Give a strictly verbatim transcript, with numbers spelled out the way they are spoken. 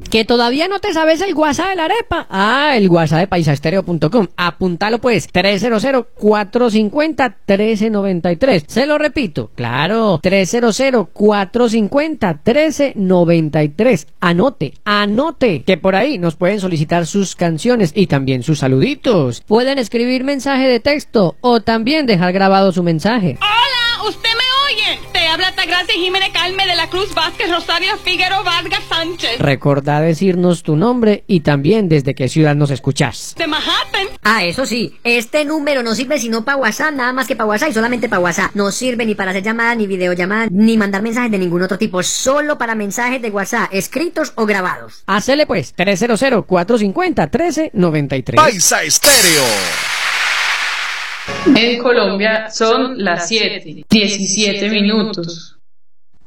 ¿Que todavía no te sabes el WhatsApp de la arepa? Ah, el WhatsApp de paisaestereo punto com. Apúntalo pues, tres cero cero, cuatro cinco cero, uno tres nueve tres. Se lo repito, claro, tres cero cero, cuatro cinco cero, uno tres nueve tres. Anote, anote, que por ahí nos pueden solicitar sus canciones y también sus saluditos. Pueden escribir mensaje de texto o también dejar grabado su mensaje. ¡Hola! ¿Usted me oye? Te habla Tagracia Jiménez Calme de la Cruz Vázquez Rosario Figueroa Vargas Sánchez. Recordá decirnos tu nombre y también desde qué ciudad nos escuchás. De Manhattan. Ah, eso sí, este número no sirve sino para WhatsApp, nada más que para WhatsApp y solamente para WhatsApp. No sirve ni para hacer llamadas, ni videollamadas, ni mandar mensajes de ningún otro tipo, solo para mensajes de WhatsApp, escritos o grabados. Hacele pues, tres cero cero, cuatro cinco cero, uno tres nueve tres. Paisa Estéreo. En Colombia son las siete, diecisiete minutos.